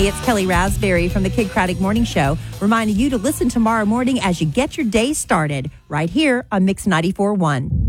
Hey, it's Kelly Raspberry from the Kid Craddock Morning Show, reminding you to listen tomorrow morning as you get your day started right here on Mix 94.1.